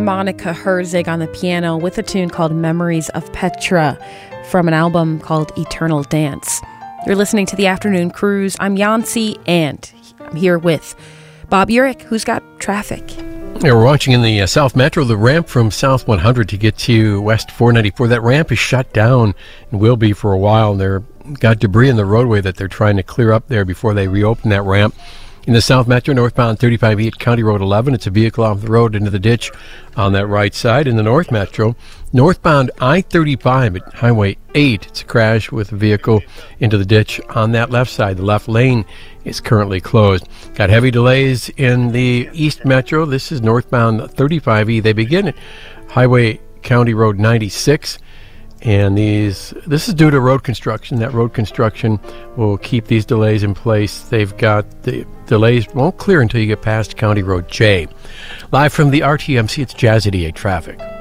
Monica Herzig on the piano with a tune called Memories of Petra from an album called Eternal Dance. You're listening to The Afternoon Cruise. I'm Yancy, and I'm here with Bob Urich, who's got traffic. Yeah, we're watching in the South Metro, the ramp from South 100 to get to West 494. That ramp is shut down and will be for a while. They've got debris in the roadway that they're trying to clear up there before they reopen that ramp. In the South Metro, northbound 35E at County Road 11, it's a vehicle off the road into the ditch on that right side. In the North Metro, northbound I-35 at Highway 8, it's a crash with a vehicle into the ditch on that left side. The left lane is currently closed. Got heavy delays in the East Metro. This is northbound 35E. They begin at Highway County Road 96. And this is due to road construction. That road construction will keep these delays in place. They've got the delays won't clear until you get past County Road J. Live from the RTMC, it's Jazz 88 Traffic.